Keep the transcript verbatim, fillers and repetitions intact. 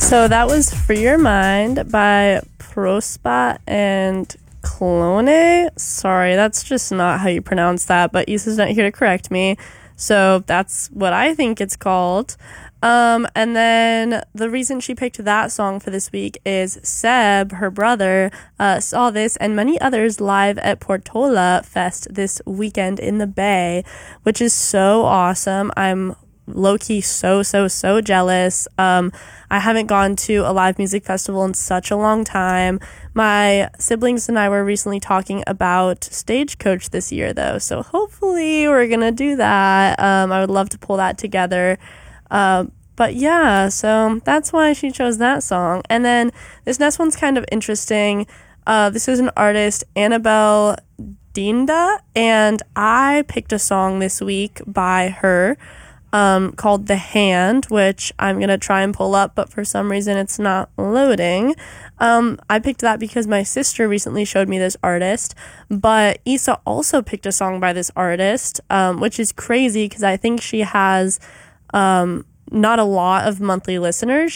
So that was Free Your Mind by Prospa and Clone. Sorry, that's just not how you pronounce that, but Issa's not here to correct me. So that's what I think it's called. Um, and then the reason she picked that song for this week is Seb, her brother, uh, saw this and many others live at Portola Fest this weekend in the Bay, which is so awesome. I'm low-key so, so, so jealous. Um, I haven't gone to a live music festival in such a long time. My siblings and I were recently talking about Stagecoach this year, though, so hopefully we're gonna do that. Um, I would love to pull that together. Uh, but yeah, so that's why she chose that song. And then this next one's kind of interesting. Uh, this is an artist, Annabelle Dinda, and I picked a song this week by her. Um, called The Hand, which I'm going to try and pull up, but for some reason it's not loading. Um, I picked that because my sister recently showed me this artist, but Issa also picked a song by this artist, um, which is crazy because I think she has um, not a lot of monthly listeners.